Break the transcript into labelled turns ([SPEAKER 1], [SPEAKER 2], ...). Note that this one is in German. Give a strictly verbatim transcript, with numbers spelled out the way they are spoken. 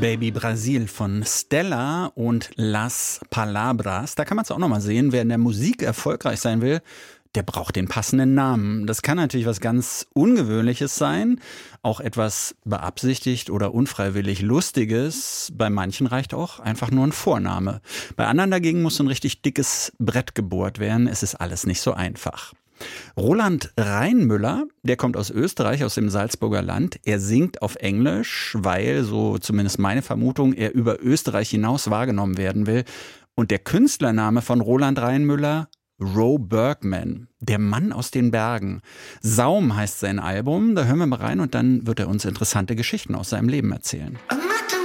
[SPEAKER 1] Baby Brasil von Stella und Las Palabras. Da kann man es auch nochmal sehen, wer in der Musik erfolgreich sein will, der braucht den passenden Namen. Das kann natürlich was ganz Ungewöhnliches sein, auch etwas beabsichtigt oder unfreiwillig Lustiges. Bei manchen reicht auch einfach nur ein Vorname. Bei anderen dagegen muss ein richtig dickes Brett gebohrt werden. Es ist alles nicht so einfach. Roland Reinmüller, der kommt aus Österreich, aus dem Salzburger Land. Er singt auf Englisch, weil, so zumindest meine Vermutung, er über Österreich hinaus wahrgenommen werden will. Und der Künstlername von Roland Reinmüller: Ro Bergman, der Mann aus den Bergen. Saum heißt sein Album, da hören wir mal rein und dann wird er uns interessante Geschichten aus seinem Leben erzählen.